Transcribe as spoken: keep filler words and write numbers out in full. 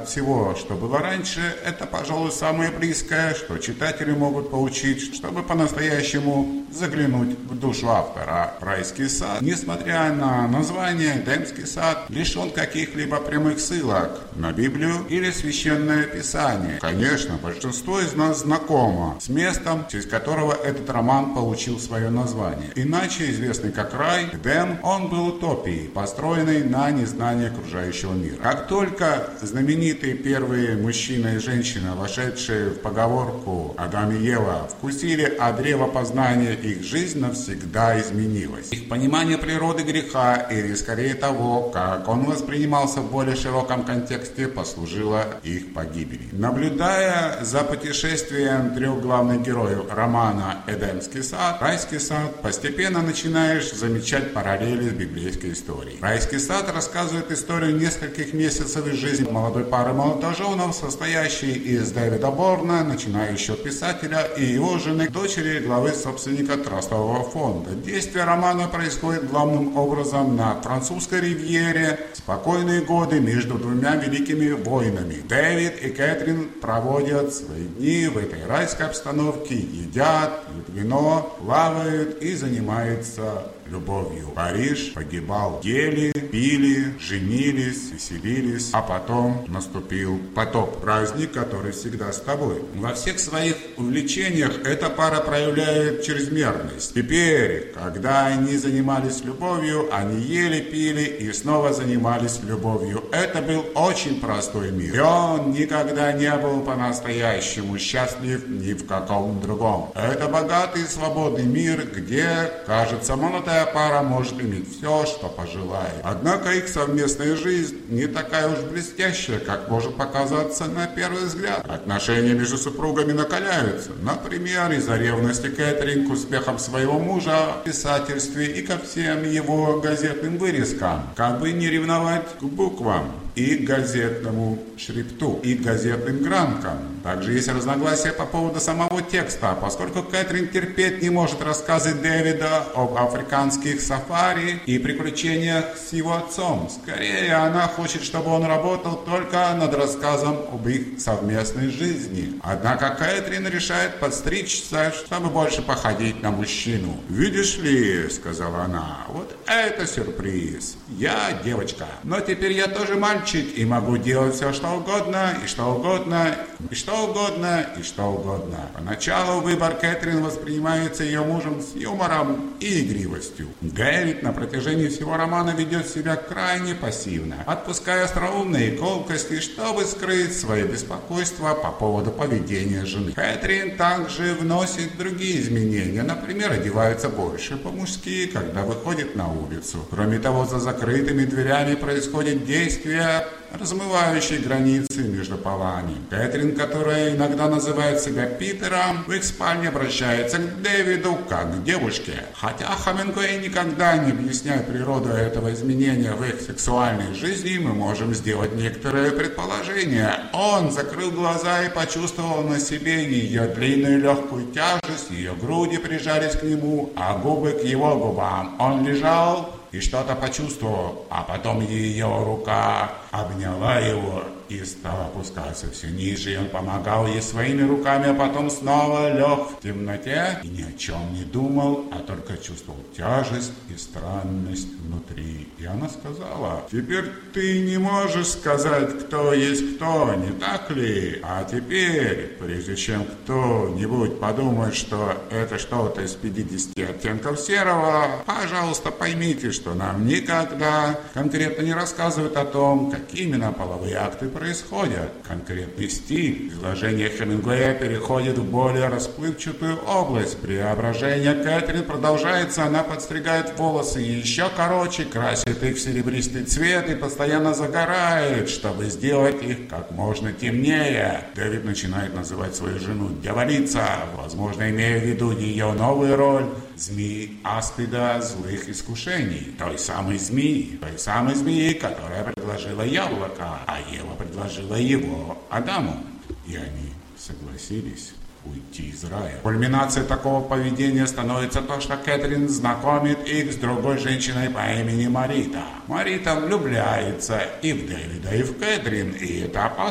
всего, что было раньше, это, пожалуй, самое близкое, что читатели могут получить, чтобы по-настоящему заглянуть в душу автора. Райский сад, несмотря на название «Эдемский сад», лишен каких-либо прямых ссылок на Библию или Священное Писание. Конечно, большинство из нас знакомо с местом, через которого этот роман получил свое название. Иначе известный как рай, Эдем, он был утопией, построенной на незнании окружающего мира. Как только знаменитые первые мужчина и женщина, вошедшие в поговорку «Адам и Ева», вкусили от древа познания, их жизнь навсегда изменилась. Их понимание природы греха, или скорее того, как он воспринимался в более широком контексте, послужило их погибели. Наблюдая за путешествием трех главных героев романа «Эдемский сад», «Райский сад», постепенно начинаешь замечать параллели с библейской историей. «Райский сад» рассказывает историю нескольких месяцев из жизни молодой пары молодоженов, состоящей из Дэвида Борна, начинающего писателя, и его жены, дочери главы собственника трастового фонда. Действие романа происходит главным образом на французской ривьере, спокойные годы между двумя великими войнами. Дэвид и Кэтрин проводят свои дни в этой райской обстановке, едят, пьют вино, плавают и занимаются любовью. Париж погибал. Ели, пили, женились, веселились, а потом наступил потоп. Праздник, который всегда с тобой. Во всех своих увлечениях эта пара проявляет чрезмерность. Теперь, когда они занимались любовью, они ели, пили и снова занимались любовью. Это был очень простой мир. И он никогда не был по-настоящему счастлив ни в каком другом. Это богатый и свободный мир, где, кажется, молодая пара может иметь все, что пожелает. Однако их совместная жизнь не такая уж блестящая, как может показаться на первый взгляд. Отношения между супругами накаляются. Например, из-за ревности Кэтрин к успехам своего мужа в писательстве и ко всем его газетным вырезкам. Как бы не ревновать к буквам и к газетному шрифту, и к газетным гранкам. Также есть разногласия по поводу самого текста, поскольку Кэтрин терпеть не может рассказы Дэвида об африканских сафари и приключениях с его отцом. Скорее, она хочет, чтобы он работал только над рассказом об их совместной жизни. Однако Кэтрин решает подстричься, чтобы больше походить на мужчину. «Видишь ли, — сказала она, — вот это сюрприз. Я девочка, но теперь я тоже мальчик и могу делать все, что угодно, и что угодно, и что угодно, и что угодно». Поначалу выбор Кэтрин воспринимается ее мужем с юмором и игривостью. Дэвид на протяжении всего романа ведет себя крайне пассивно, отпуская остроумные колкости, чтобы скрыть свое беспокойство по поводу поведения жены. Кэтрин также вносит другие изменения, например, одевается больше по-мужски, когда выходит на улицу. Кроме того, за закрытыми дверями происходит действие, размывающие границы между полами. Кэтрин, которая иногда называет себя Питером, в их спальне обращается к Дэвиду как к девушке. Хотя Хемингуэй никогда не объясняет природу этого изменения в их сексуальной жизни, мы можем сделать некоторые предположения. Он закрыл глаза и почувствовал на себе ее длинную легкую тяжесть, ее груди прижались к нему, а губы к его губам. Он лежал и что-то почувствовал, а потом ее рука обняла его и стал опускаться все ниже, и он помогал ей своими руками, а потом снова лег в темноте и ни о чем не думал, а только чувствовал тяжесть и странность внутри. И она сказала: «Теперь ты не можешь сказать, кто есть кто, не так ли? А теперь, прежде чем кто-нибудь подумает, что это что-то из пятидесяти оттенков серого, пожалуйста, поймите, что нам никогда конкретно не рассказывают о том, какие именно половые акты происходят. Конкретный стиль изложения Хемингуэя переходит в более расплывчатую область. Преображение Кэтрин продолжается, она подстригает волосы еще короче, красит их в серебристый цвет и постоянно загорает, чтобы сделать их как можно темнее. Дэвид начинает называть свою жену дьяволица, возможно, имея в виду ее новую роль змеи Аспида злых искушений, той самой змеи, той самой змеи, которая предложила яблоко, а Ева предложила его Адаму, и они согласились уйти из рая. Кульминацией такого поведения становится то, что Кэтрин знакомит их с другой женщиной по имени Марита. Марита влюбляется и в Дэвида, и в Кэтрин, и это опасно